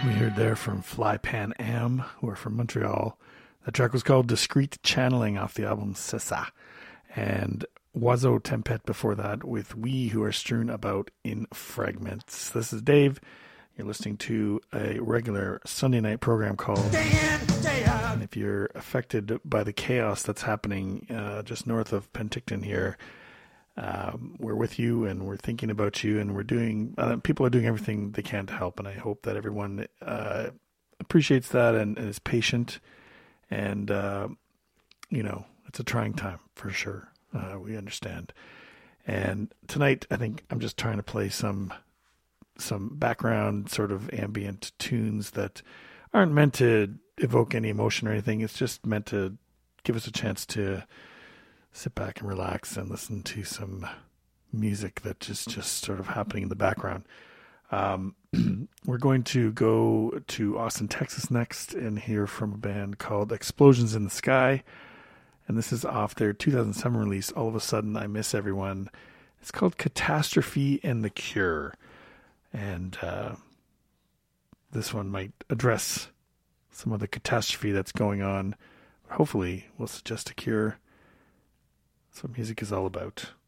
We heard there from Fly Pan Am, who are from Montreal. That track was called Discreet Channeling off the album Sessa. And Oiseau Tempête before that with We Who Are Strewn About in Fragments. This is Dave. You're listening to a regular Sunday night program called Day In, Day Out. And if you're affected by the chaos that's happening just north of Penticton here, we're with you and we're thinking about you, and we're doing people are doing everything they can to help, and I hope that everyone appreciates that and is patient, and it's a trying time for sure. We understand. And tonight I think I'm just trying to play some background sort of ambient tunes that aren't meant to evoke any emotion or anything. It's just meant to give us a chance to sit back and relax and listen to some music that is just sort of happening in the background. We're going to go to Austin, Texas next and hear from a band called Explosions in the Sky. And this is off their 2007 release, All of a Sudden I Miss Everyone. It's called Catastrophe and the Cure. And this one might address some of the catastrophe that's going on. Hopefully will suggest a cure. That's what music is all about.